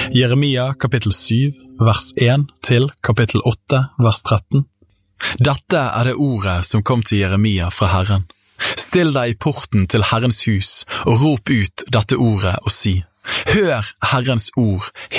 Jeremia kapittel 7, vers 1 til kapittel 8, vers 13. Dette det ordet som kom til Jeremia fra Herren. Still deg i porten til Herrens hus, og rop ut dette ordet og si: Hør Herrens ord,